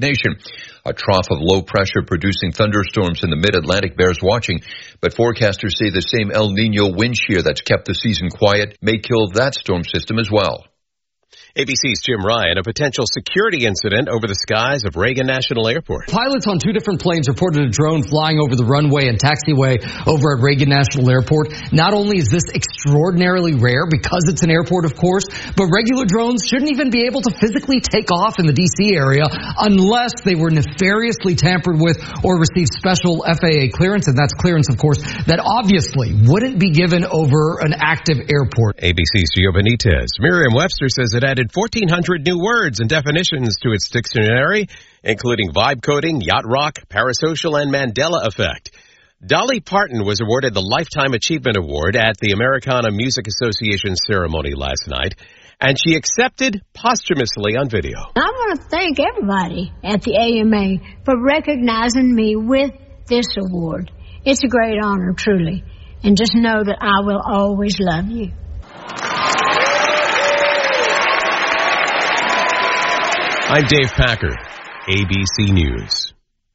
nation. A trough of low pressure producing thunderstorms in the mid-Atlantic bears watching, but forecasters say the same El Nino wind shear that's kept the season quiet may kill that storm system as well. ABC's Jim Ryan, a potential security incident over the skies of Reagan National Airport. Pilots on two different planes reported a drone flying over the runway and taxiway over at Reagan National Airport. Not only is this extraordinarily rare because it's an airport, of course, but regular drones shouldn't even be able to physically take off in the D.C. area unless they were nefariously tampered with or received special FAA clearance, and that's clearance, of course, that obviously wouldn't be given over an active airport. ABC's Gio Benitez. Merriam-Webster says it added 1,400 new words and definitions to its dictionary, including vibe coding, yacht rock, parasocial, and Mandela effect. Dolly Parton was awarded the Lifetime Achievement Award at the Americana Music Association ceremony last night, and she accepted posthumously on video. I want to thank everybody at the AMA for recognizing me with this award. It's a great honor, truly, and just know that I will always love you. I'm Dave Packer, ABC News.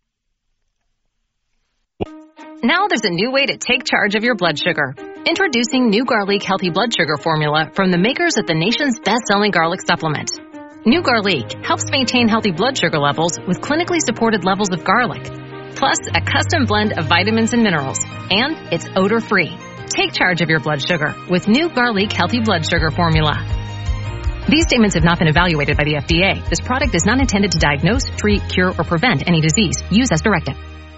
Now there's a new way to take charge of your blood sugar. Introducing new Garlic Healthy Blood Sugar Formula from the makers of the nation's best-selling garlic supplement. New Garlic helps maintain healthy blood sugar levels with clinically supported levels of garlic, plus a custom blend of vitamins and minerals, and it's odor-free. Take charge of your blood sugar with new Garlic Healthy Blood Sugar Formula. These statements have not been evaluated by the FDA. This product is not intended to diagnose, treat, cure, or prevent any disease. Use as directed.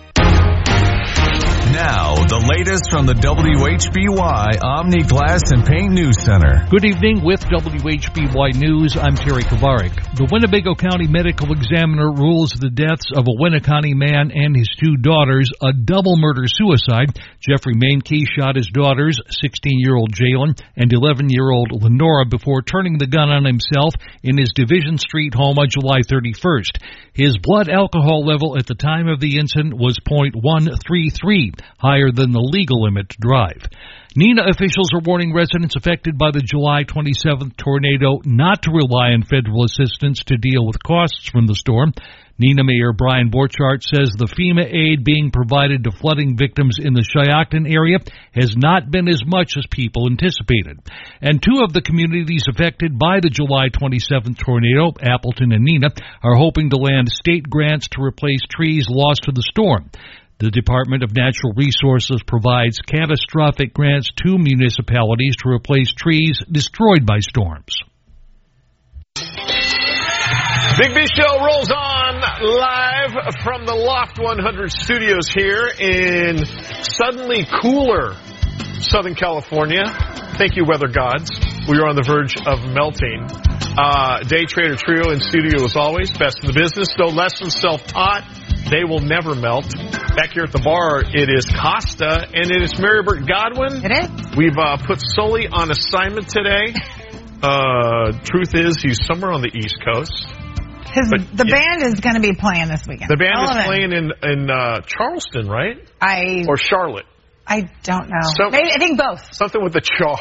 Now, the latest from the WHBY Omni Glass and Paint News Center. Good evening with WHBY News. I'm Terry Kovarik. The Winnebago County Medical Examiner rules the deaths of a Winneconne man and his two daughters a double murder-suicide. Jeffrey Mainkey shot his daughters, 16-year-old Jalen and 11-year-old Lenora, before turning the gun on himself in his Division Street home on July 31st. His blood alcohol level at the time of the incident was .133. Higher than the legal limit to drive. NENA officials are warning residents affected by the July 27th tornado not to rely on federal assistance to deal with costs from the storm. NENA Mayor Brian Borchardt says the FEMA aid being provided to flooding victims in the Shiocton area has not been as much as people anticipated. And two of the communities affected by the July 27th tornado, Appleton and NENA, are hoping to land state grants to replace trees lost to the storm. The Department of Natural Resources provides catastrophic grants to municipalities to replace trees destroyed by storms. Big B Show rolls on live from the Loft 100 studios here in suddenly cooler Southern California. Thank you, weather gods. We are on the verge of melting. Day Trader Trio in studio as always. Best in the business. No lessons self-taught. They will never melt. Back here at the bar, it is Costa, and it is Marybert Godwin. It is. We've put Sully on assignment today. Truth is, he's somewhere on the East Coast. The band is going to be playing this weekend. The band is playing in Charleston, right? Or Charlotte. I don't know. Maybe, I think both. Something with the chaw.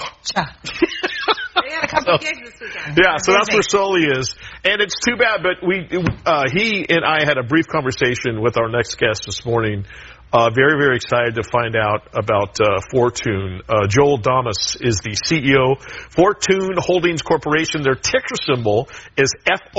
They had a couple of gigs this weekend. Yeah, so that's where Sully is. And it's too bad, but he and I had a brief conversation with our next guest this morning. Very, very excited to find out about Fortune. Joel Damas is the CEO. Fortune Holdings Corporation, their ticker symbol is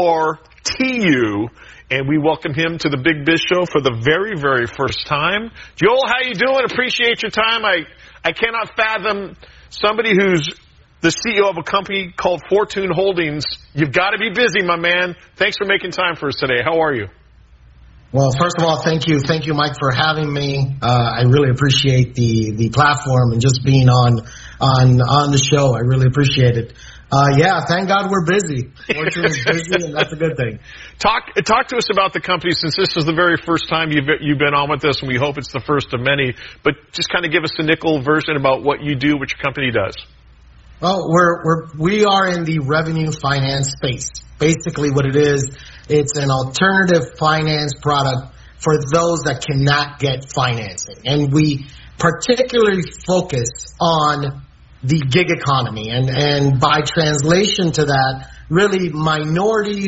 FRTU. And we welcome him to the Big Biz Show for the very, very first time. Joel, how you doing? Appreciate your time. I cannot fathom somebody who's the CEO of a company called Fortune Holdings. You've got to be busy, my man. Thanks for making time for us today. How are you? Well, first of all, thank you, Mike, for having me. I really appreciate the platform and just being on the show. I really appreciate it. Thank God we're busy. Fortune is busy, and that's a good thing. Talk to us about the company, since this is the very first time you've been on with us, and we hope it's the first of many. But just kind of give us the nickel version about what you do, what your company does. Well, we are in the revenue finance space. Basically, what it is, it's an alternative finance product for those that cannot get financing, and we particularly focus on the gig economy, and by translation to that, really minorities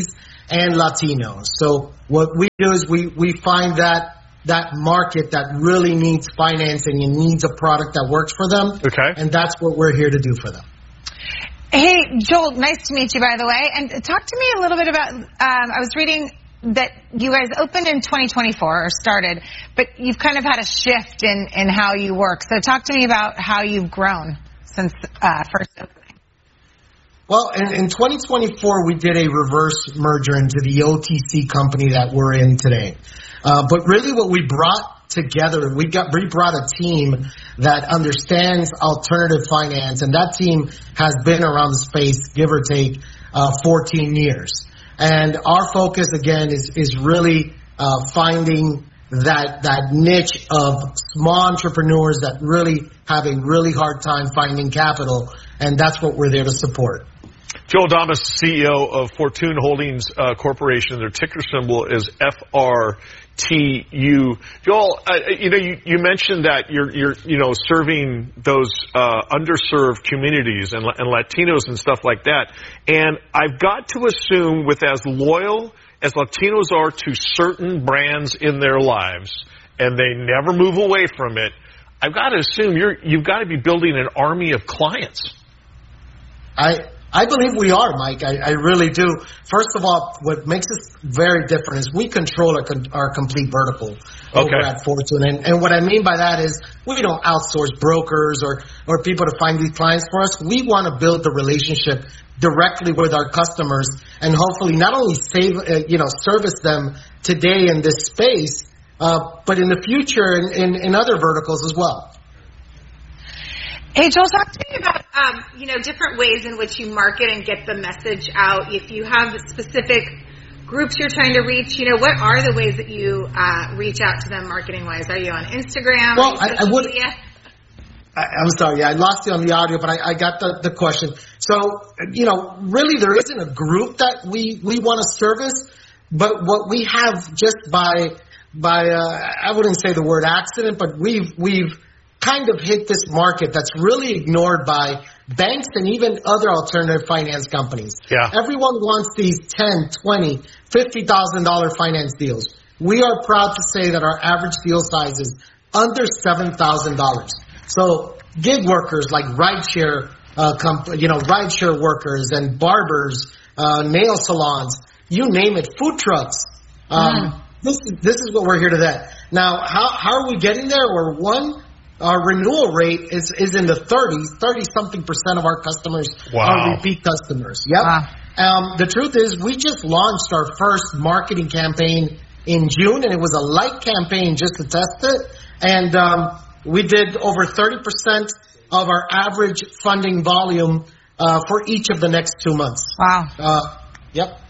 and Latinos. So what we do is we find that market that really needs financing and needs a product that works for them. Okay. And that's what we're here to do for them. Hey, Joel, nice to meet you, by the way. And talk to me a little bit about, I was reading that you guys opened in 2024 or started, but you've kind of had a shift in how you work. So talk to me about how you've grown since first opening. Well, in 2024, we did a reverse merger into the OTC company that we're in today. But really what we brought together, we brought a team that understands alternative finance, and that team has been around the space, give or take, 14 years. And our focus, again, is really finding that niche of small entrepreneurs that really have a really hard time finding capital, and that's what we're there to support. Joel Damas, CEO of Fortune Holdings Corporation. Their ticker symbol is FRTU. Joel, you mentioned that you're serving those underserved communities and Latinos and stuff like that. And I've got to assume, with as loyal as Latinos are to certain brands in their lives, and they never move away from it, I've got to assume you've got to be building an army of clients. I believe we are, Mike. I really do. First of all, what makes us very different is we control our complete vertical over at Fortune. And what I mean by that is we don't outsource brokers or people to find these clients for us. We want to build the relationship directly with our customers and hopefully not only service them today in this space, but in the future in other verticals as well. Hey, Joel, talk to me about, different ways in which you market and get the message out. If you have specific groups you're trying to reach, what are the ways that you reach out to them marketing-wise? Are you on Instagram? Well, I'm sorry. Yeah, I lost you on the audio, but I got the question. So, really there isn't a group that we want to service, but what we have just by I wouldn't say the word accident, but we've kind of hit this market that's really ignored by banks and even other alternative finance companies. Yeah. Everyone wants these $10, $20, $50,000 finance deals. We are proud to say that our average deal size is under $7,000. So gig workers like rideshare, rideshare workers and barbers, nail salons, you name it, food trucks. This is what we're here to that. Now, how are we getting there? Our renewal rate is in the 30-something% of our customers are repeat customers. Yep. Wow. The truth is we just launched our first marketing campaign in June, and it was a light campaign just to test it. And we did over 30% of our average funding volume for each of the next 2 months. Wow. Yep.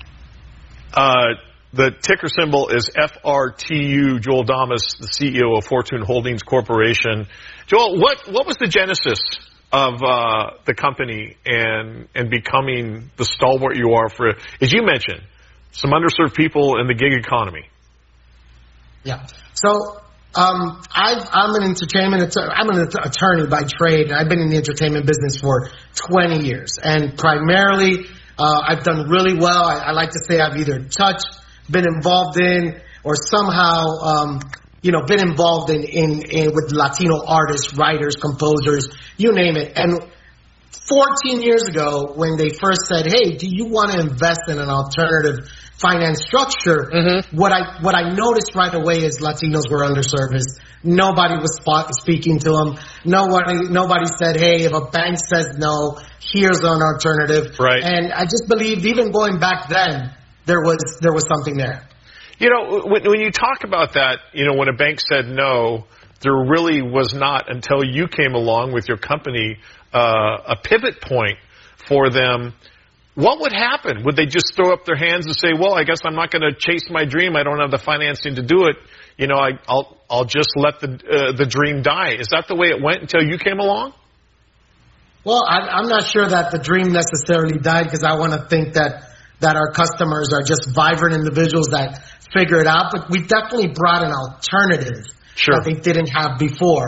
The ticker symbol is FRTU. Joel Damas, the CEO of Fortune Holdings Corporation. Joel, what was the genesis of the company and becoming the stalwart you are for, as you mentioned, some underserved people in the gig economy? Yeah. So I'm an attorney by trade, and I've been in the entertainment business for 20 years. And primarily, I've done really well. I like to say I've either touched, been involved in, or somehow, been involved in with Latino artists, writers, composers, you name it. And 14 years ago, when they first said, "Hey, do you want to invest in an alternative finance structure?" Mm-hmm. What I noticed right away is Latinos were underserviced. Nobody was speaking to them. Nobody said, "Hey, if a bank says no, here's an alternative." Right. And I just believed, even going back then, there was something there. When you talk about that, when a bank said no, there really was not, until you came along with your company, a pivot point for them. What would happen? Would they just throw up their hands and say, "Well, I guess I'm not going to chase my dream. I don't have the financing to do it. I'll just let the dream die"? Is that the way it went until you came along? Well, I'm not sure that the dream necessarily died, because I want to think that our customers are just vibrant individuals that figure it out. But we definitely brought an alternative that they didn't have before.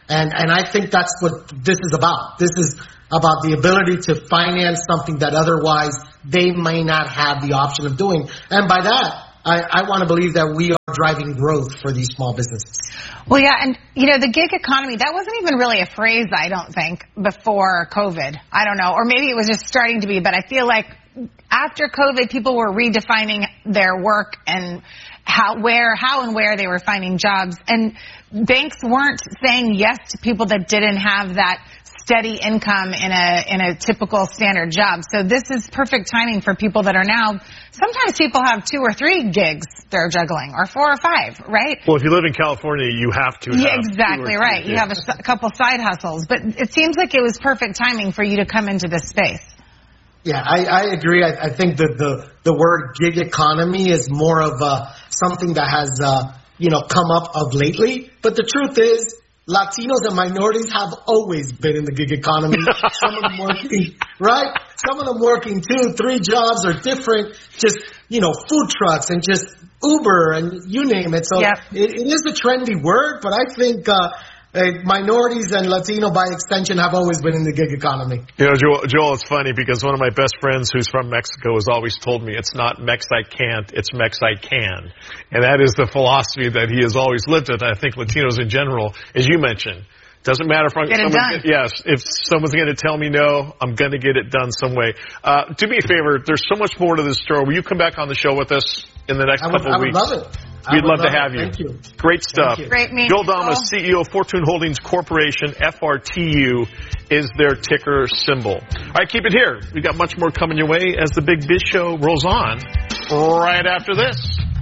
And I think that's what this is about. This is about the ability to finance something that otherwise they may not have the option of doing. And by that, I want to believe that we are driving growth for these small businesses. Well, yeah, and, the gig economy, that wasn't even really a phrase, I don't think, before COVID. I don't know. Or maybe it was just starting to be, but I feel like after COVID, people were redefining their work and how and where they were finding jobs. And banks weren't saying yes to people that didn't have that steady income in a typical standard job. So this is perfect timing for people that are now, sometimes people have 2 or 3 gigs they're juggling, or 4 or 5, right? Well, if you live in California, you have to have exactly right. You have a couple side hustles. But it seems like it was perfect timing for you to come into this space. Yeah, I agree. I think that the word gig economy is more of something that has come up of lately. But the truth is, Latinos and minorities have always been in the gig economy. Some of them working, right? Some of them working 2, 3 jobs or different, just, food trucks and just Uber and you name it. So it is a trendy word, but I think minorities and Latino by extension have always been in the gig economy. Joel, it's funny because one of my best friends who's from Mexico has always told me it's not Mex I can't, it's Mex I can. And that is the philosophy that he has always lived with. I think Latinos in general, as you mentioned, doesn't matter if someone's going to tell me no, I'm going to get it done some way. Do me a favor, there's so much more to this story. Will you come back on the show with us in the next couple of weeks? I would love it. We'd love to have you. Thank you. Great stuff. Great meeting. Joel Damas, CEO of Fortune Holdings Corporation, FRTU is their ticker symbol. All right, keep it here. We got much more coming your way as the Big Biz Show rolls on right after this.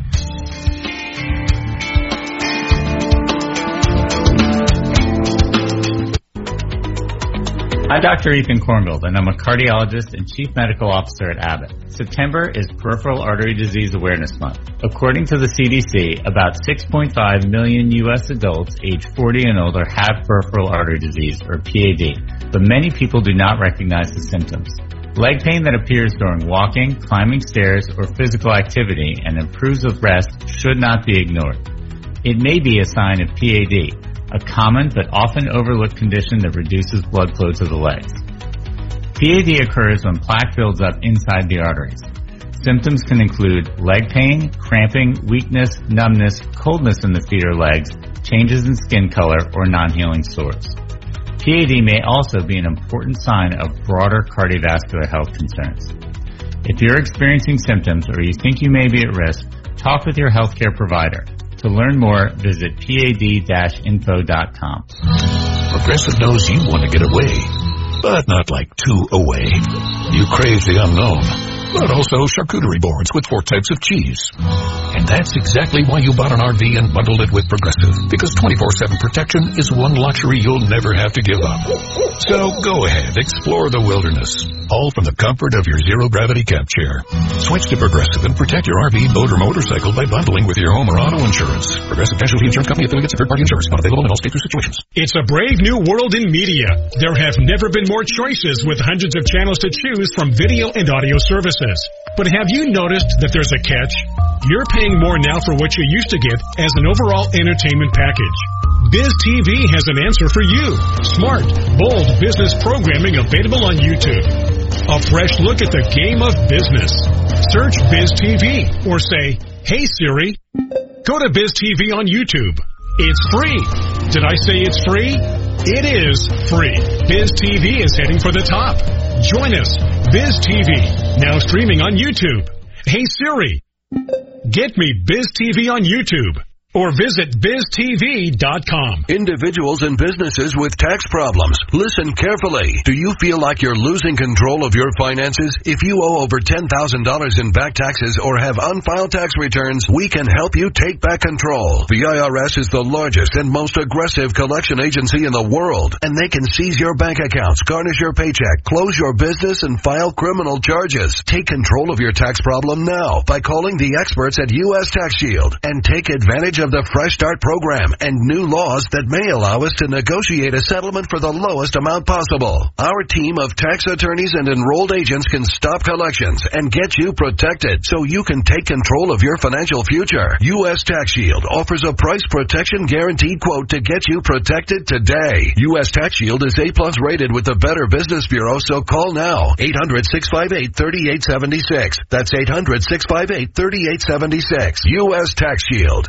I'm Dr. Ethan Korngold, and I'm a cardiologist and chief medical officer at Abbott. September is Peripheral Artery Disease Awareness Month. According to the CDC, about 6.5 million U.S. adults age 40 and older have peripheral artery disease, or PAD, but many people do not recognize the symptoms. Leg pain that appears during walking, climbing stairs, or physical activity and improves with rest should not be ignored. It may be a sign of PAD, a common but often overlooked condition that reduces blood flow to the legs. PAD occurs when plaque builds up inside the arteries. Symptoms can include leg pain, cramping, weakness, numbness, coldness in the feet or legs, changes in skin color, or non-healing sores. PAD may also be an important sign of broader cardiovascular health concerns. If you're experiencing symptoms or you think you may be at risk, talk with your healthcare provider. To learn more, visit pad-info.com. Progressive knows you want to get away, but not like too away. You crave the unknown, but also charcuterie boards with 4 types of cheese. And that's exactly why you bought an RV and bundled it with Progressive, because 24/7 protection is one luxury you'll never have to give up. So go ahead, explore the wilderness, all from the comfort of your zero-gravity camp chair. Switch to Progressive and protect your RV, boat, or motorcycle by bundling with your home or auto insurance. Progressive Casualty Insurance Company, affiliates, and third-party insurance. Not available in all states or situations. It's a brave new world in media. There have never been more choices with hundreds of channels to choose from video and audio services. But have you noticed that there's a catch? You're paying more now for what you used to get as an overall entertainment package. Biz TV has an answer for you. Smart, bold business programming available on YouTube. A fresh look at the game of business. Search Biz TV or say, "Hey Siri." Go to Biz TV on YouTube. It's free. Did I say it's free? It is free. Biz TV is heading for the top. Join us. Biz TV, now streaming on YouTube. Hey Siri, get me Biz TV on YouTube. Or visit biztv.com. Individuals and businesses with tax problems, listen carefully. Do you feel like you're losing control of your finances? If you owe over $10,000 in back taxes or have unfiled tax returns, we can help you take back control. The IRS is the largest and most aggressive collection agency in the world, and they can seize your bank accounts, garnish your paycheck, close your business, and file criminal charges. Take control of your tax problem now by calling the experts at U.S. Tax Shield and take advantage of of the Fresh Start program and new laws that may allow us to negotiate a settlement for the lowest amount possible. Our team of tax attorneys and enrolled agents can stop collections and get you protected so you can take control of your financial future. U.S. Tax Shield offers a price protection guaranteed quote to get you protected today. U.S. Tax Shield is A+ rated with the Better Business Bureau, so call now. 800-658-3876. That's 800-658-3876. U.S. Tax Shield.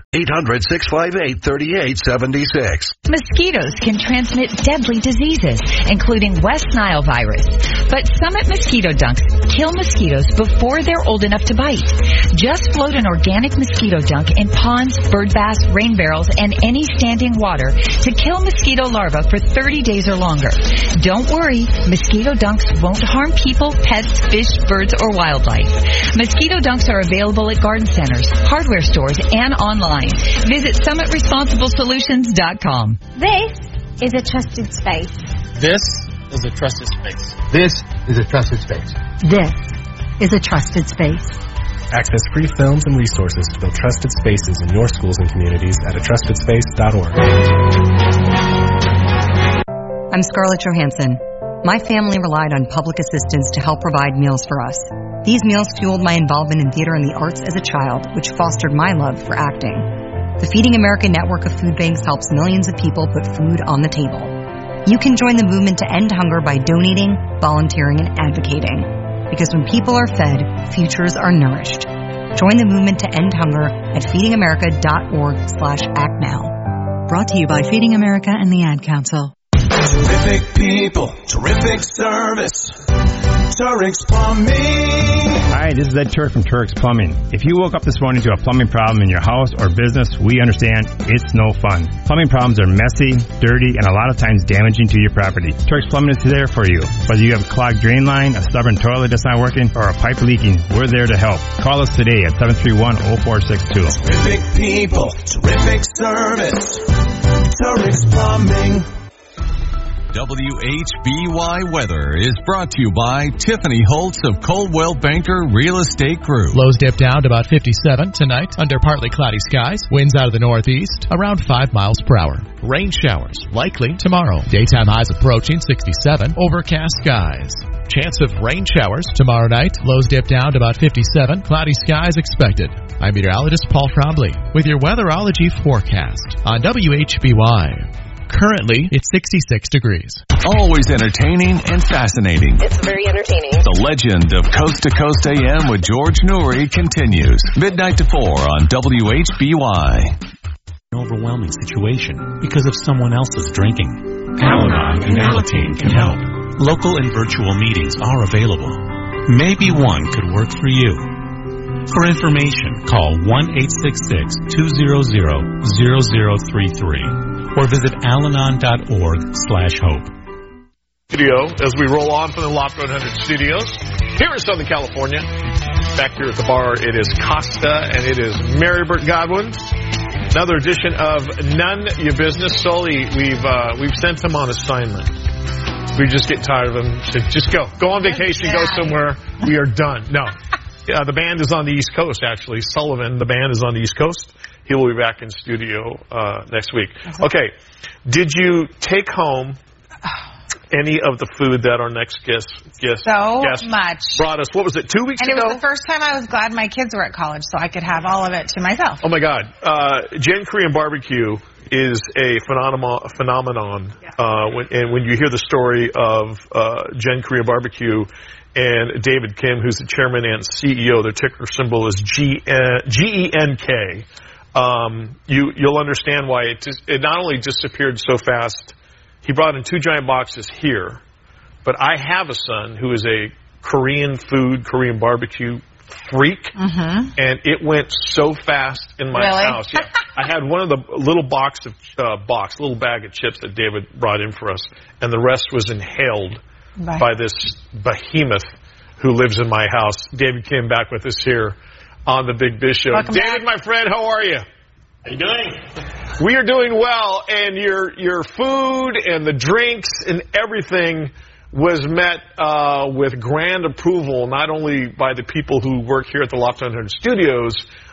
800-658-3876. Mosquitoes can transmit deadly diseases, including West Nile virus. But Summit Mosquito Dunks kill mosquitoes before they're old enough to bite. Just float an organic mosquito dunk in ponds, bird baths, rain barrels, and any standing water to kill mosquito larvae for 30 days or longer. Don't worry, mosquito dunks won't harm people, pets, fish, birds, or wildlife. Mosquito dunks are available at garden centers, hardware stores, and online. Visit SummitResponsibleSolutions.com. This is a trusted space. This is a trusted space. This is a trusted space. This is a trusted space. Access free films and resources to build trusted spaces in your schools and communities at atrustedspace.org. I'm Scarlett Johansson. My family relied on public assistance to help provide meals for us. These meals fueled my involvement in theater and the arts as a child, which fostered my love for acting. The Feeding America network of food banks helps millions of people put food on the table. You can join the movement to end hunger by donating, volunteering, and advocating. Because when people are fed, futures are nourished. Join the movement to end hunger at feedingamerica.org/actnow. Brought to you by Feeding America and the Ad Council. Terrific people, terrific service. Turek's Plumbing. Hi, this is Ed Turk from Turek's Plumbing. If you woke up this morning to a plumbing problem in your house or business, we understand it's no fun. Plumbing problems are messy, dirty, and a lot of times damaging to your property. Turek's Plumbing is there for you. Whether you have a clogged drain line, a stubborn toilet that's not working, or a pipe leaking, we're there to help. Call us today at 731-0462. Terrific people, terrific service. Turek's Plumbing. WHBY weather is brought to you by Tiffany Holtz of Coldwell Banker Real Estate Group. Lows dip down to about 57 tonight under partly cloudy skies. Winds out of the northeast around 5 miles per hour. Rain showers likely tomorrow. Daytime highs approaching 67. Overcast skies. Chance of rain showers tomorrow night. Lows dip down to about 57. Cloudy skies expected. I'm meteorologist Paul Frombley with your weatherology forecast on WHBY. Currently, it's 66 degrees. Always entertaining and fascinating. It's very entertaining. The legend of Coast to Coast AM with George Noory continues. Midnight to 4 on WHBY. An overwhelming situation because of someone else's drinking. Al-Anon and Alateen can help. Local and virtual meetings are available. Maybe one could work for you. For information, call 1-866-200-0033 or visit alanon.org/hope. Studio as we roll on from the Loft 100 studios here in Southern California. Back here at the bar, it is Costa and it is Mary Burt Godwin. Another edition of None Your Business. Sully, we've sent him on assignment. We just get tired of him. So just go on vacation, go somewhere. We are done. No. The band is on the East Coast, actually. Sullivan, the band is on the East Coast. He will be back in studio next week. Okay. Did you take home any of the food that our next guest much brought us? What was it, 2 weeks ago? And it was the first time I was glad my kids were at college so I could have all of it to myself. Oh, my God. Gen Korean Barbecue is a phenomenon. When you hear the story of Gen Korean Barbecue and David Kim, who's the chairman and CEO, their ticker symbol is GENK. You'll understand why it not only disappeared so fast. He brought in 2 giant boxes here, but I have a son who is a Korean barbecue freak, and it went so fast in my house. Yeah. I had one of the little little bag of chips that David brought in for us, and the rest was inhaled by this behemoth who lives in my house. David came back with us here on the Big Biz Show. Welcome David, back. my friend, how are you? How you doing? We are doing well, and your food and the drinks and everything was met with grand approval, not only by the people who work here at the Loft 100 Studios,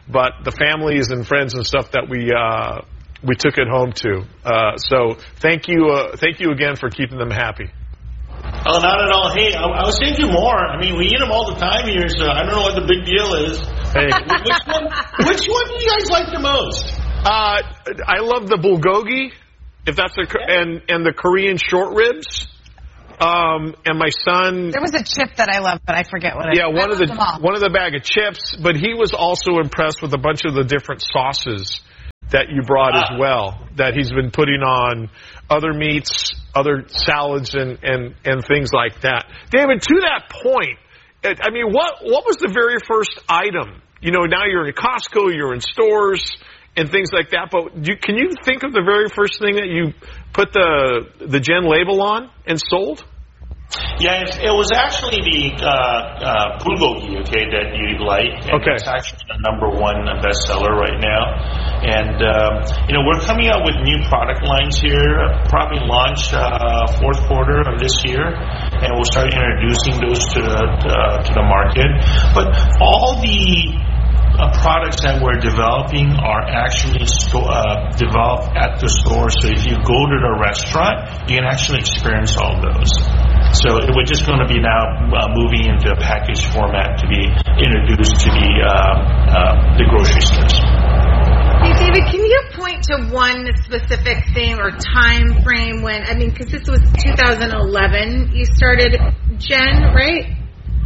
but the families and friends and stuff that we took it home to. So thank you again for keeping them happy. Oh, not at all. Hey, I was thinking more. I mean, we eat them all the time here, so I don't know what the big deal is. Hey. Which one do you guys like the most? I love the bulgogi, if that's and the Korean short ribs. And my son. There was a chip that I loved, but I forget what it is. Yeah, one of the bag of chips. But he was also impressed with a bunch of the different sauces that you brought as well, that he's been putting on other meats, other salads, and things like that. David, to that point, I mean, what was the very first item? You know, now you're in Costco, you're in stores, and things like that. But can you think of the very first thing that you put the Gen label on and sold? Yeah, it was actually the bulgogi, that you like. And it's actually the #1 bestseller right now. And, we're coming out with new product lines here, probably launch fourth quarter of this year. And we'll start introducing those to the market. But all the products that we're developing are actually developed at the store. So if you go to the restaurant, you can actually experience all those. So we're just going to be now moving into a package format to be introduced to the grocery stores. Hey, David, can you point to one specific thing or time frame when, because this was 2011, you started Gen, right?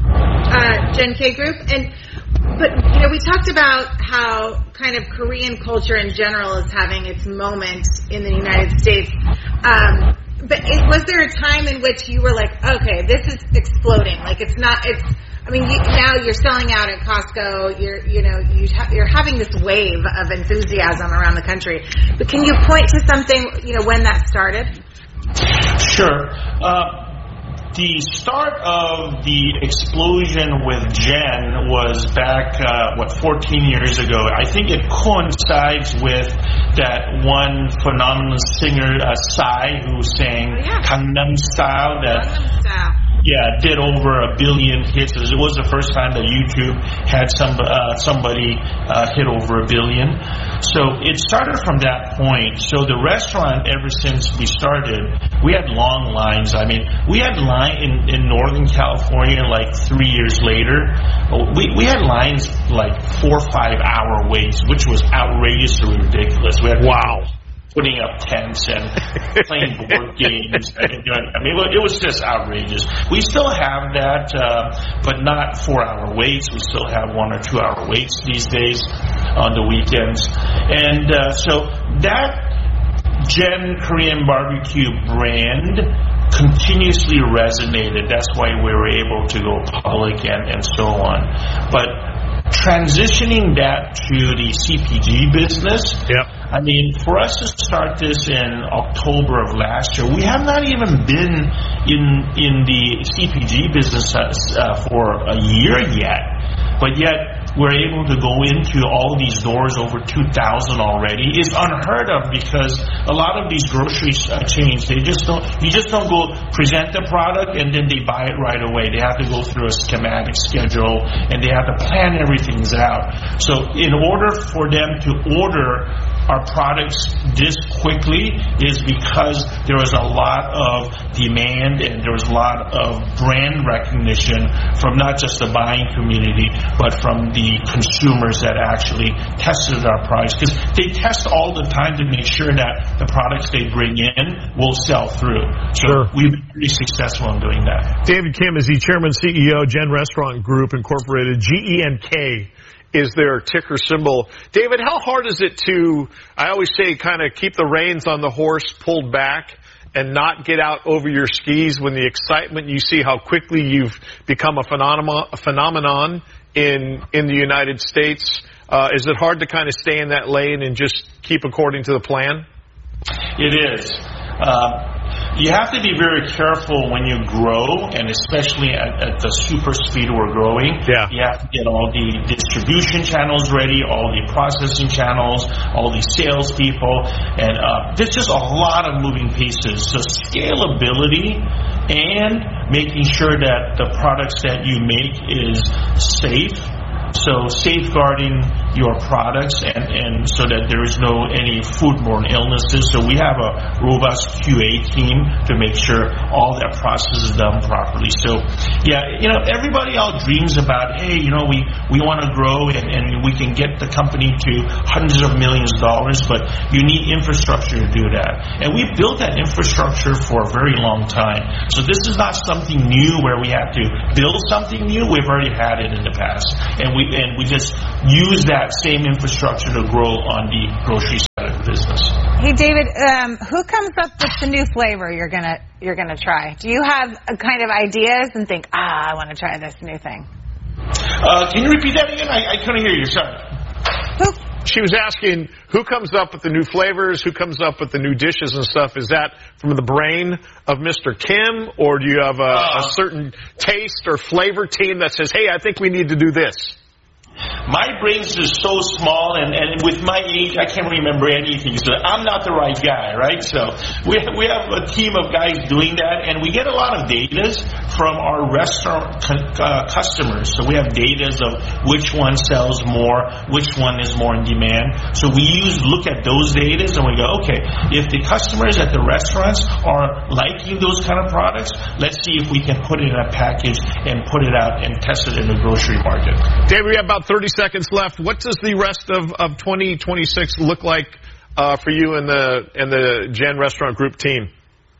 Gen K Group. But we talked about how kind of Korean culture in general is having its moment in the United States. But was there a time in which you were like, okay, this is exploding? Like now you're selling out at Costco. You're having this wave of enthusiasm around the country. But can you point to something, when that started? Sure. The start of the explosion with Gen was back, 14 years ago. I think it coincides with that one phenomenal singer, Psy, who sang Gangnam Style. Did over 1 billion hits. It was the first time that YouTube had somebody hit over 1 billion. So it started from that point. So the restaurant, ever since we started, we had long lines. We had line in Northern California like 3 years later. We had lines like 4 or 5 hour waits, which was outrageously ridiculous. We had putting up tents and playing board games. It was just outrageous. We still have that, but not 4 hour waits. We still have 1 or 2 hour waits these days on the weekends. And so that Gen Korean barbecue brand continuously resonated. That's why we were able to go public and so on. But transitioning that to the CPG business, for us to start this in October of last year, we have not even been in the CPG business for a year yet. But yet, we're able to go into all these doors, over 2,000 already. It's unheard of because a lot of these grocery chains, you just don't go present the product and then they buy it right away. They have to go through a schematic schedule and they have to plan everything out. So in order for them to order our products this quickly is because there was a lot of demand and there was a lot of brand recognition from not just the buying community, but from the consumers that actually tested our products. Because they test all the time to make sure that the products they bring in will sell through. So we've been pretty successful in doing that. David Kim is the chairman and CEO, Gen Restaurant Group Incorporated. GENK is their ticker symbol. David, how hard is it to, I always say, kind of keep the reins on the horse pulled back and not get out over your skis when the excitement, you see how quickly you've become a phenomenon in the United States? Is it hard to kind of stay in that lane and just keep according to the plan? It is. You have to be very careful when you grow, and especially at the super speed we're growing. You have to get all the distribution channels ready, all the processing channels, all the salespeople, and there's just a lot of moving pieces. So scalability and making sure that the products that you make is safe, So safeguarding your products and so that there is no any foodborne illnesses. So we have a robust QA team to make sure all that process is done properly. So yeah, everybody all dreams about, hey, we want to grow and we can get the company to hundreds of millions of dollars, but you need infrastructure to do that. And we've built that infrastructure for a very long time. So this is not something new where we have to build something new. We've already had it in the past. And we just use that same infrastructure to grow on the grocery side of the business. Hey, David, who comes up with the new flavor you're gonna try? Do you have a kind of ideas and think, I want to try this new thing? Can you repeat that again? I couldn't hear you. Sorry. She was asking who comes up with the new flavors, who comes up with the new dishes and stuff. Is that from the brain of Mr. Kim, or do you have a certain taste or flavor team that says, hey, I think we need to do this? My brain's just so small, and with my age, I can't remember anything. So I'm not the right guy, right? So we have a team of guys doing that, and we get a lot of data from our restaurant customers. So we have data of which one sells more, which one is more in demand. So we look at those data, and we go, okay, if the customers at the restaurants are liking those kind of products, let's see if we can put it in a package and put it out and test it in the grocery market. David, we have about 30 seconds left. What does the rest of 2026 look like for you and the Gen Restaurant Group team?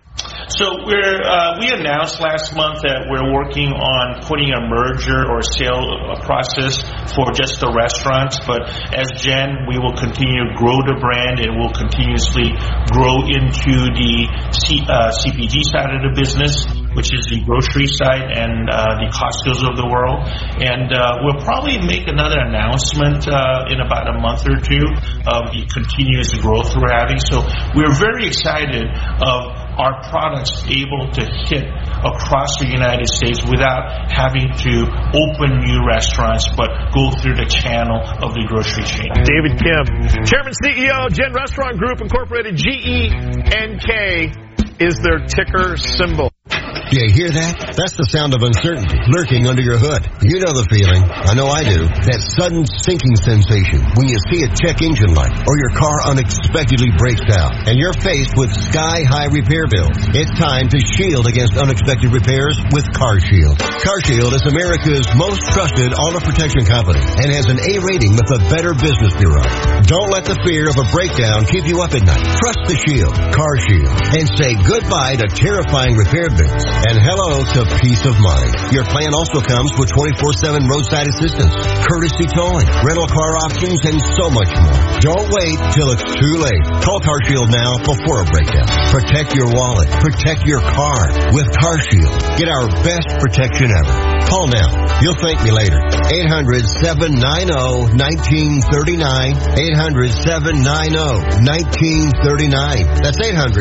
So we announced last month that we're working on putting a merger or sale process for just the restaurants. But as Gen, we will continue to grow the brand and we'll continuously grow into the CPG side of the business, which is the grocery side and the Costco's of the world. And we'll probably make another announcement in about a month or two of the continuous growth we're having. So we're very excited of our products able to hit across the United States without having to open new restaurants, but go through the channel of the grocery chain. David Kim, Chairman, CEO, Gen Restaurant Group Incorporated. GENK is their ticker symbol. Do you hear that? That's the sound of uncertainty lurking under your hood. You know the feeling. I know I do. That sudden sinking sensation when you see a check engine light or your car unexpectedly breaks down and you're faced with sky-high repair bills. It's time to shield against unexpected repairs with CarShield. CarShield is America's most trusted auto protection company and has an A rating with the Better Business Bureau. Don't let the fear of a breakdown keep you up at night. Trust the Shield, CarShield, and say goodbye to terrifying repair bills and hello to peace of mind. Your plan also comes with 24/7 roadside assistance, courtesy towing, rental car options, and so much more. Don't wait till it's too late. Call CarShield now before a breakdown. Protect your wallet. Protect your car with CarShield. Get our best protection ever. Call now. You'll thank me later. 800-790-1939. 800-790-1939. That's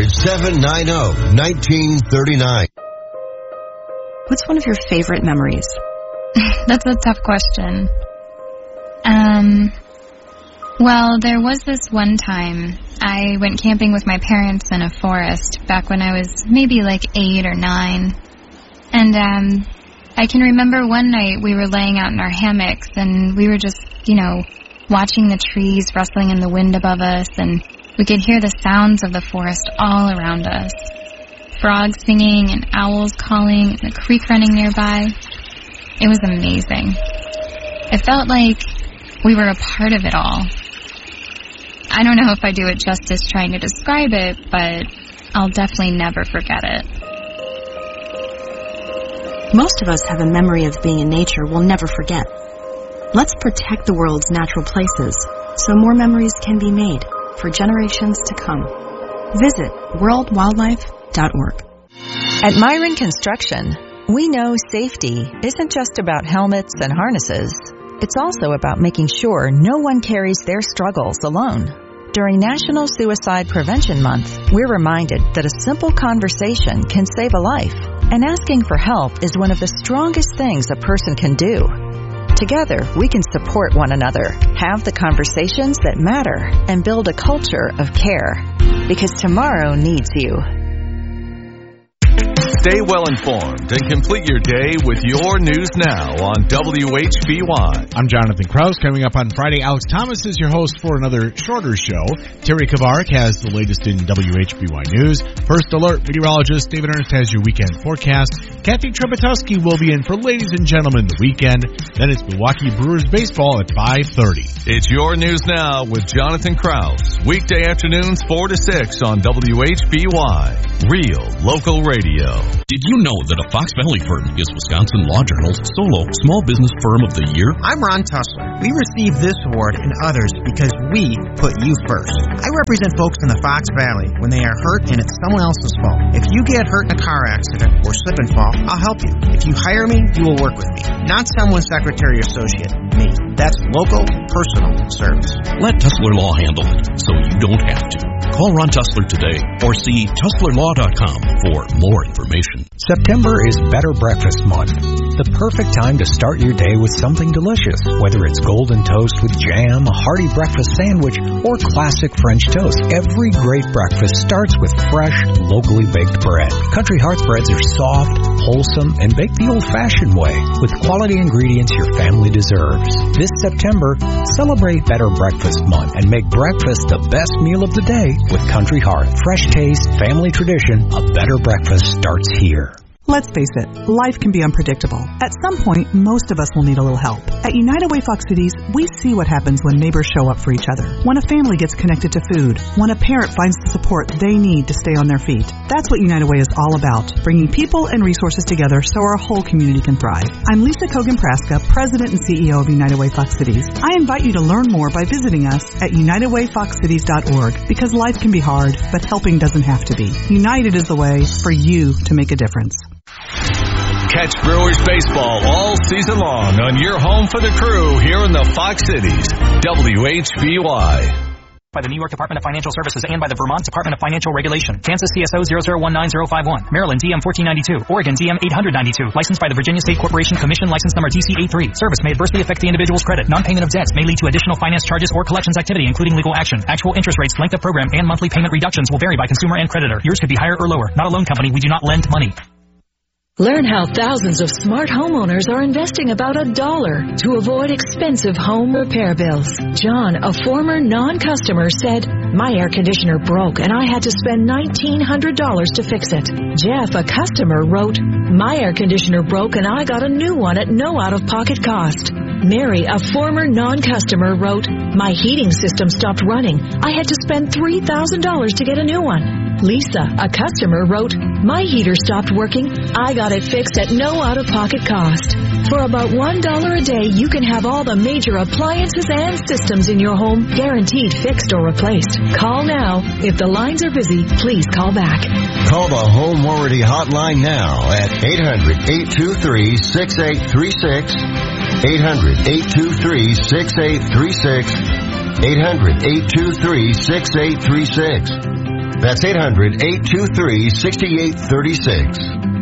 800-790-1939. What's one of your favorite memories? That's a tough question. Well, there was this one time I went camping with my parents in a forest back when I was maybe like 8 or 9. And I can remember one night we were laying out in our hammocks and we were just, watching the trees rustling in the wind above us, and we could hear the sounds of the forest all around us. Frogs singing and owls calling and the creek running nearby. It was amazing. It felt like we were a part of it all. I don't know if I do it justice trying to describe it, but I'll definitely never forget it. Most of us have a memory of being in nature we'll never forget. Let's protect the world's natural places so more memories can be made for generations to come. Visit worldwildlife.org. At Myron Construction, we know safety isn't just about helmets and harnesses. It's also about making sure no one carries their struggles alone. During National Suicide Prevention Month, we're reminded that a simple conversation can save a life, and asking for help is one of the strongest things a person can do. Together, we can support one another, have the conversations that matter, and build a culture of care. Because tomorrow needs you. Stay well informed and complete your day with your news now on WHBY. I'm Jonathan Krause. Coming up on Friday, Alex Thomas is your host for another shorter show. Terry Kavarik has the latest in WHBY news. First Alert meteorologist David Ernst has your weekend forecast. Kathy Trepetowski will be in for Ladies and Gentlemen the weekend. Then it's Milwaukee Brewers baseball at 5:30. It's your news now with Jonathan Krause. Weekday afternoons 4 to 6 on WHBY. Real local radio. Did you know that a Fox Valley firm is Wisconsin Law Journal's solo Small Business Firm of the Year? I'm Ron Tussler. We received this award and others because we put you first. I represent folks in the Fox Valley when they are hurt and it's someone else's fault. If you get hurt in a car accident or slip and fall, I'll help you. If you hire me, you will work with me. Not someone's secretary or associate. Me. That's local, personal service. Let Tussler Law handle it so you don't have to. Call Ron Tussler today or see TusslerLaw.com for more information. September is Better Breakfast Month. The perfect time to start your day with something delicious, whether it's golden toast with jam, a hearty breakfast sandwich, or classic French toast. Every great breakfast starts with fresh, locally baked bread. Country Hearth breads are soft, wholesome, and baked the old-fashioned way with quality ingredients your family deserves. This September, celebrate Better Breakfast Month and make breakfast the best meal of the day with Country Hearth. Fresh taste, family tradition, a better breakfast starts here. Let's face it, life can be unpredictable. At some point, most of us will need a little help. At United Way Fox Cities, we see what happens when neighbors show up for each other. When a family gets connected to food. When a parent finds the support they need to stay on their feet. That's what United Way is all about, bringing people and resources together so our whole community can thrive. I'm Lisa Kogan-Praska, President and CEO of United Way Fox Cities. I invite you to learn more by visiting us at UnitedWayFoxCities.org because life can be hard, but helping doesn't have to be. United is the way for you to make a difference. Catch Brewers baseball all season long on your home for the crew here in the Fox Cities. WHBY. By the New York Department of Financial Services and by the Vermont Department of Financial Regulation. Kansas CSO 0019051. Maryland DM 1492. Oregon DM 892. Licensed by the Virginia State Corporation Commission. License number TC83. Service may adversely affect the individual's credit. Non-payment of debts may lead to additional finance charges or collections activity, including legal action. Actual interest rates, length of program, and monthly payment reductions will vary by consumer and creditor. Yours could be higher or lower. Not a loan company. We do not lend money. Learn how thousands of smart homeowners are investing about $1 to avoid expensive home repair bills. John, a former non-customer, said, "My air conditioner broke and I had to spend $1,900 to fix it." Jeff, a customer, wrote, "My air conditioner broke and I got a new one at no out-of-pocket cost." Mary, a former non-customer, wrote, "My heating system stopped running. I had to spend $3,000 to get a new one." Lisa, a customer, wrote, "My heater stopped working. I got it fixed at no out-of-pocket cost." For about $1 a day, you can have all the major appliances and systems in your home guaranteed fixed or replaced. Call now. If the lines are busy, please call back. Call the Home Warranty Hotline now at 800-823-6836. 800-823-6836. 800-823-6836. That's 800-823-6836.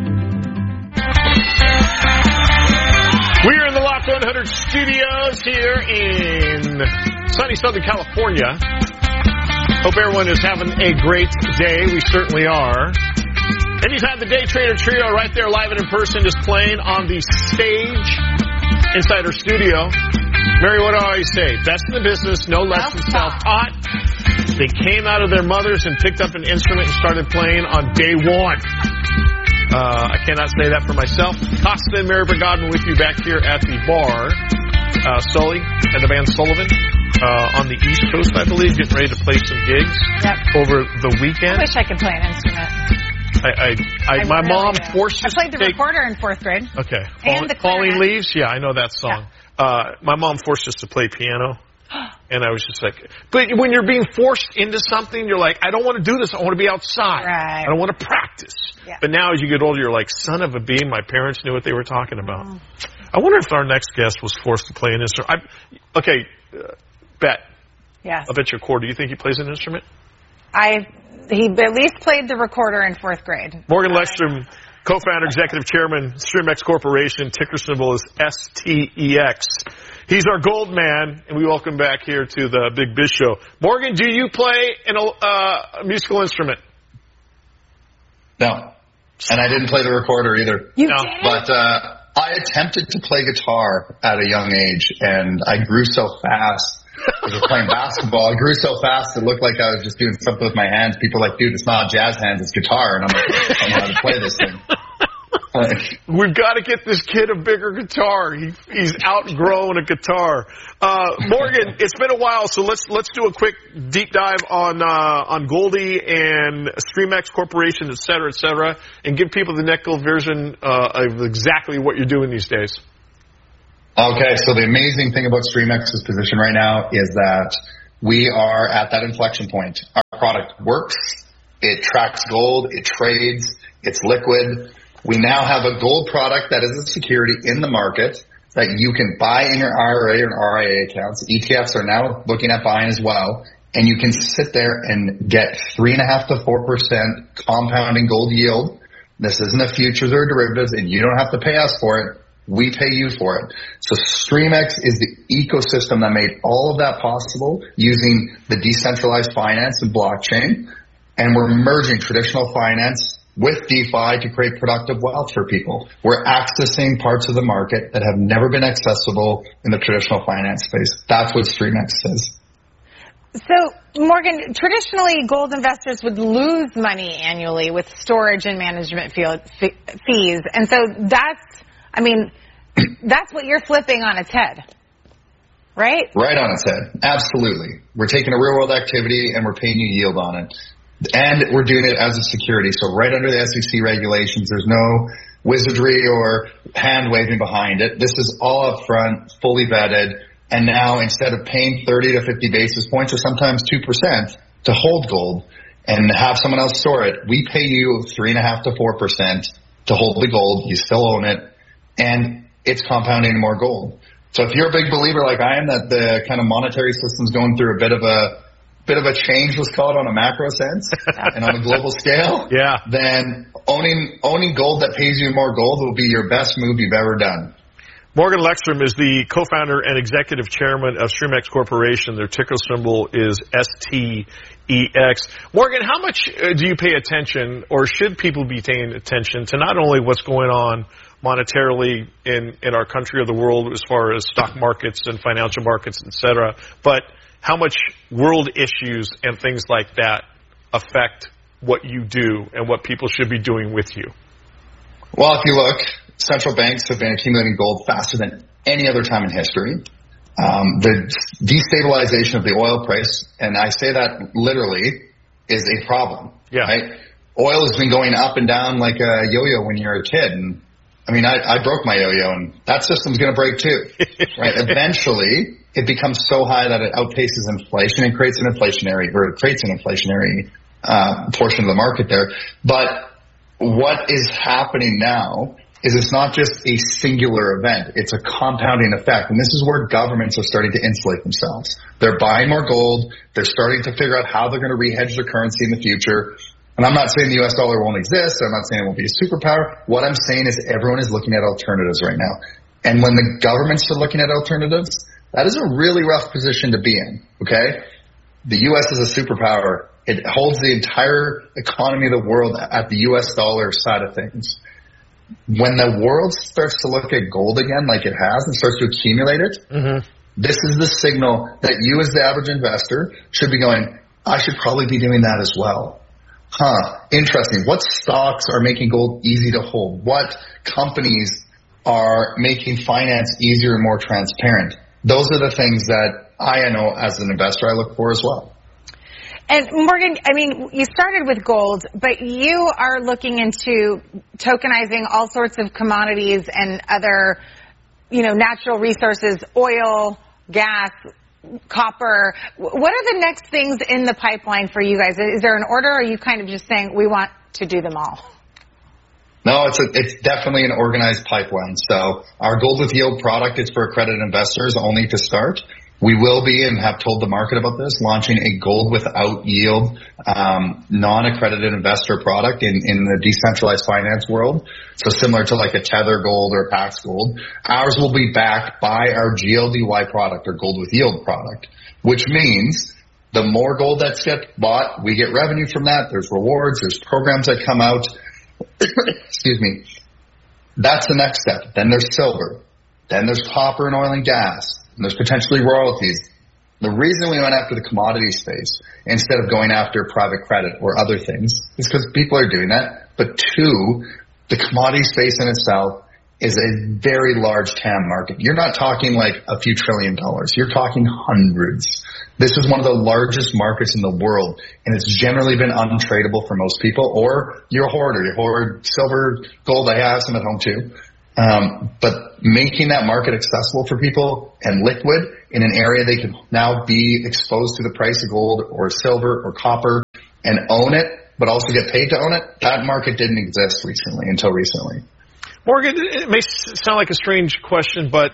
We're in the Lock 100 studios here in sunny Southern California. Hope everyone is having a great day. We certainly are. Anytime the Day Trader Trio right there live and in person just playing on the stage inside our studio. Mary, what do I always say? Best in the business, no less than self-taught. They came out of their mothers and picked up an instrument and started playing on day one. I cannot say that for myself. Costa and Mary Bergodman with you back here at the bar. Sully and the band Sullivan on the East Coast, I believe, getting ready to play some gigs over the weekend. I wish I could play an instrument. My mom forced us I played the to take... recorder in 4th grade. Okay. And the Falling Leaves? Yeah, I know that song. Yeah. My mom forced us to play piano. And I was just like, but when you're being forced into something, you're like, I don't want to do this. I want to be outside. Right. I don't want to practice. Yeah. But now as you get older, you're like, son of a bee, my parents knew what they were talking about. I wonder if our next guest was forced to play an instrument. Bet. Yes. I'll bet your core. Do you think he plays an instrument? He at least played the recorder in 4th grade. Morgan Lekstrom, co-founder, executive chairman, StreamX Corporation, ticker symbol is STEX. He's our gold man, and we welcome back here to the Big Biz Show. Morgan, do you play a musical instrument? No. And I didn't play the recorder either. You didn't? But I attempted to play guitar at a young age, and I grew so fast. I was playing basketball. I grew so fast it looked like I was just doing something with my hands. People were like, dude, it's not jazz hands, it's guitar. And I'm like, I know how to play this thing. We've got to get this kid a bigger guitar. He's outgrown a guitar. Morgan, it's been a while, so let's do a quick deep dive on Goldie and Streamex Corporation, et cetera, and give people the nickel version of exactly what you're doing these days. Okay, so the amazing thing about Streamex's position right now is that we are at that inflection point. Our product works. It tracks gold. It trades. It's liquid. We now have a gold product that is a security in the market that you can buy in your IRA and RIA accounts. ETFs are now looking at buying as well. And you can sit there and get 3.5% to 4% compounding gold yield. This isn't a futures or derivatives, and you don't have to pay us for it. We pay you for it. So Streamex is the ecosystem that made all of that possible using the decentralized finance and blockchain. And we're merging traditional finance with DeFi to create productive wealth for people. We're accessing parts of the market that have never been accessible in the traditional finance space. That's what Streamex is. So, Morgan, traditionally gold investors would lose money annually with storage and management fees. And so that's what you're flipping on its head, right? Right on its head. Absolutely. We're taking a real world activity and we're paying you yield on it. And we're doing it as a security. So right under the SEC regulations, there's no wizardry or hand waving behind it. This is all up front, fully vetted. And now instead of paying 30 to 50 basis points or sometimes 2% to hold gold and have someone else store it, we pay you 3.5% to 4% to hold the gold. You still own it. And it's compounding more gold. So if you're a big believer like I am that the kind of monetary system's going through a bit of a change, let's call it, on a macro sense and on a global scale, then owning gold that pays you more gold will be your best move you've ever done. Morgan Lekstrom is the co-founder and executive chairman of Streamex Corporation. Their ticker symbol is STEX. Morgan, how much do you pay attention, or should people be paying attention to not only what's going on monetarily in our country or the world as far as stock markets and financial markets, et cetera, but how much world issues and things like that affect what you do and what people should be doing with you? Well, if you look, central banks have been accumulating gold faster than any other time in history. The destabilization of the oil price, and I say that literally, is a problem. Right? Oil has been going up and down like a yo-yo when you're a kid. And I mean, I broke my yo-yo, and that system's going to break too. Right? Eventually, it becomes so high that it outpaces inflation and creates an inflationary portion of the market there. But what is happening now is it's not just a singular event. It's a compounding effect. And this is where governments are starting to insulate themselves. They're buying more gold. They're starting to figure out how they're going to re-hedge their currency in the future. And I'm not saying the US dollar won't exist. I'm not saying it won't be a superpower. What I'm saying is everyone is looking at alternatives right now. And when the governments are looking at alternatives, that is a really rough position to be in, okay? The US is a superpower. It holds the entire economy of the world at the US dollar side of things. When the world starts to look at gold again like it has and starts to accumulate it, this is the signal that you as the average investor should be going, I should probably be doing that as well. Interesting. What stocks are making gold easy to hold? What companies are making finance easier and more transparent? Those are the things that I know as an investor I look for as well. And Morgan, I mean, you started with gold, but you are looking into tokenizing all sorts of commodities and other, natural resources, oil, gas, copper. What are the next things in the pipeline for you guys? Is there an order, or are you kind of just saying we want to do them all? No, it's definitely an organized pipeline. So our Gold with Yield product is for accredited investors only to start. We will be, and have told the market about this, launching a gold without yield, non-accredited investor product in the decentralized finance world. So similar to like a Tether Gold or Pax Gold. Ours will be backed by our GLDY product, or Gold with Yield product, which means the more gold that gets bought, we get revenue from that. There's rewards, there's programs that come out. excuse me, that's the next step. Then there's silver. Then there's copper and oil and gas. And there's potentially royalties. The reason we went after the commodity space instead of going after private credit or other things is because people are doing that. But two, the commodity space in itself is a very large TAM market. You're not talking like a few $1 trillion. You're talking hundreds. This is one of the largest markets in the world, and it's generally been untradeable for most people. Or you're a hoarder. You hoard silver, gold. I have some at home too. But making that market accessible for people and liquid in an area they can now be exposed to the price of gold or silver or copper and own it, but also get paid to own it, that market didn't exist until recently. Morgan, it may sound like a strange question, but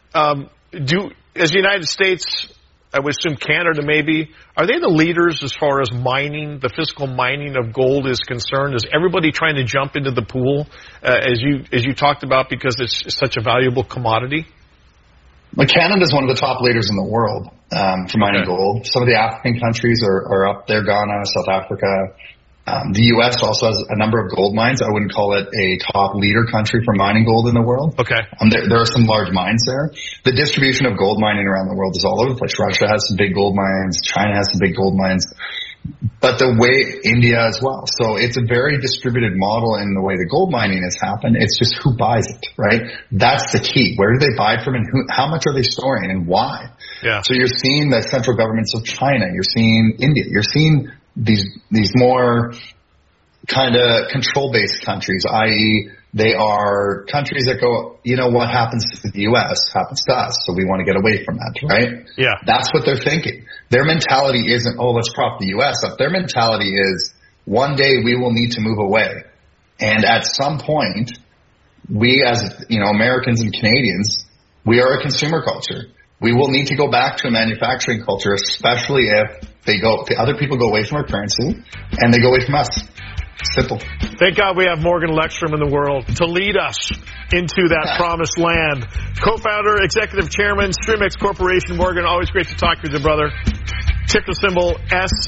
as the United States, I would assume Canada maybe, are they the leaders as far as mining, the physical mining of gold is concerned? Is everybody trying to jump into the pool, as you talked about, because it's such a valuable commodity? Well, Canada is one of the top leaders in the world for mining gold. Some of the African countries are up there, Ghana, South Africa. The U.S. also has a number of gold mines. I wouldn't call it a top leader country for mining gold in the world. Okay. There are some large mines there. The distribution of gold mining around the world is all over the place. Russia has some big gold mines. China has some big gold mines. But the way India as well. So it's a very distributed model in the way the gold mining has happened. It's just who buys it, right? That's the key. Where do they buy it from and how much are they storing and why? Yeah. So you're seeing the central governments of China. You're seeing India. You're seeing these more kind of control-based countries, i.e. they are countries that go, you know, what happens to the U.S. happens to us, so we want to get away from that, right? Yeah. That's what they're thinking. Their mentality isn't, oh, let's prop the U.S. up. Their mentality is, one day we will need to move away. And at some point, we as, Americans and Canadians, we are a consumer culture. We will need to go back to a manufacturing culture, especially if the other people go away from our currency and they go away from us. Simple. Thank God we have Morgan Lekstrom in the world to lead us into that promised land. Co-founder, executive chairman, Streamex Corporation. Morgan, always great to talk with you, brother. Ticker symbol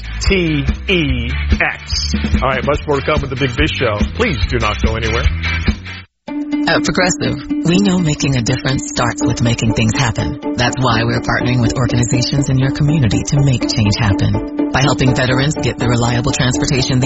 STEX. All right, much more to come with the Big Fish Show. Please do not go anywhere. At Progressive, we know making a difference starts with making things happen. That's why we're partnering with organizations in your community to make change happen. By helping veterans get the reliable transportation they